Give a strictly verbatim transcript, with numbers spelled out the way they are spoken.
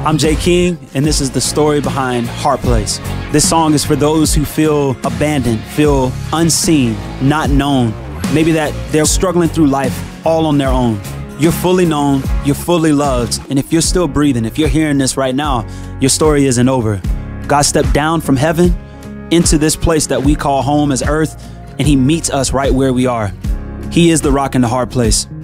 I'm Jay King, and this is the story behind Heart Place. This song is for those who feel abandoned, feel unseen, not known. Maybe that they're struggling through life all on their own. You're fully known, you're fully loved, and if you're still breathing, if you're hearing this right now, your story isn't over. God stepped down from heaven into this place that we call home as earth, and he meets us right where we are. He is the rock in the hard place.